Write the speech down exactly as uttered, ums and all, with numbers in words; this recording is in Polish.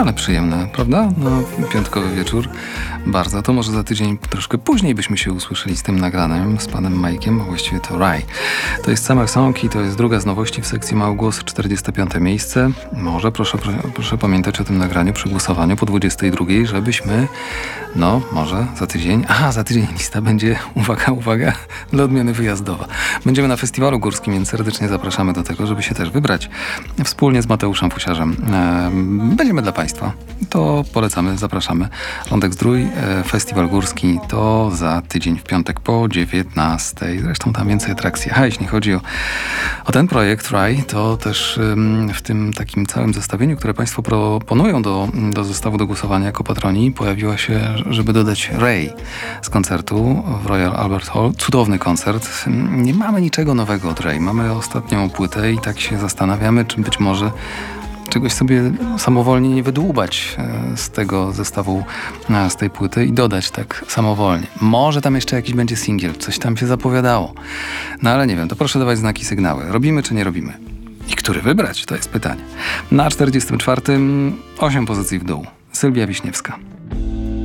ale przyjemne, prawda? No, piątkowy wieczór. Bardzo. To może za tydzień troszkę później byśmy się usłyszeli z tym nagranym, z panem Majkiem, a właściwie to Raj. To jest Summer Song i to jest druga z nowości w sekcji Małgłos, czterdzieste piąte miejsce. Może proszę, proszę, proszę pamiętać o tym nagraniu przy głosowaniu po dwudziestej drugiej, żebyśmy, no może za tydzień, aha, za tydzień lista będzie, uwaga, uwaga, dla odmiany wyjazdowa. Będziemy na festiwalu górskim, więc serdecznie zapraszamy do tego, żeby się też wybrać wspólnie z Mateuszem Fusiarzem. Będziemy dla Państwa. To polecamy, zapraszamy. Lądek Zdrój, festiwal górski to za tydzień w piątek po dziewiętnastej. Zresztą tam więcej atrakcji. A jeśli chodzi o, o ten projekt Raj, to też w tym takim całym zestawieniu, które Państwo proponują do, do zestawu do głosowania jako patroni, pojawiła się, żeby dodać Ray z koncertu w Royal Albert Hall. Cudowny koncert. Nie mamy niczego nowego od Ray. Mamy ostatnią płytę i tak się zastanawiamy, czy być może czegoś sobie samowolnie nie wydłubać z tego zestawu, z tej płyty i dodać tak samowolnie. Może tam jeszcze jakiś będzie singiel, coś tam się zapowiadało. No ale nie wiem, to proszę dawać znaki, sygnały. Robimy czy nie robimy? I który wybrać? To jest pytanie. Na czterdziestym czwartym osiem pozycji w dół. Sylwia Wiśniewska.